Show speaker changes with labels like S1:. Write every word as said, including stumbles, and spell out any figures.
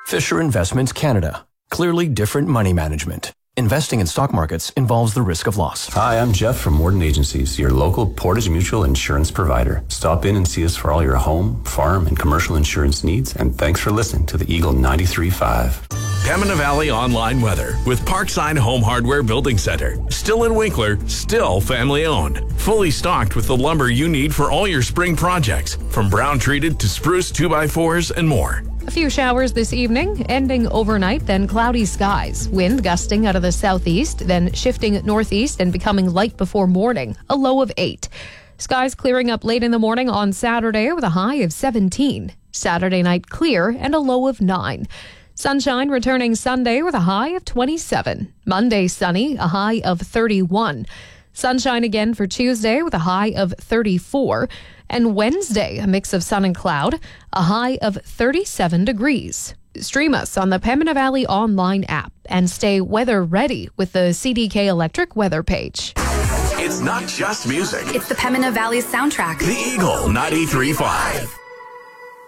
S1: Fisher Investments Canada. Clearly different money management. Investing in stock markets involves the risk of loss.
S2: Hi, I'm Jeff from Warden Agencies, your local Portage Mutual insurance provider. Stop in and see us for all your home, farm, and commercial insurance needs. And thanks for listening to the Eagle ninety-three point five.
S3: Pembina Valley Online Weather with Parkside Home Hardware Building Center. Still in Winkler, still family owned. Fully stocked with the lumber you need for all your spring projects, from brown treated to spruce two by fours and more.
S4: A few showers this evening, ending overnight, then cloudy skies. Wind gusting out of the southeast, then shifting northeast and becoming light before morning. A low of eight. Skies clearing up late in the morning on Saturday with a high of seventeen. Saturday night clear and a low of nine. Sunshine returning Sunday with a high of twenty-seven. Monday sunny, a high of thirty-one. Sunshine again for Tuesday with a high of thirty-four. And Wednesday, a mix of sun and cloud, a high of thirty-seven degrees. Stream us on the Pembina Valley Online app and stay weather ready with the C D K Electric weather page.
S3: It's not just music.
S5: It's the Pembina Valley soundtrack.
S3: The Eagle ninety-three point five.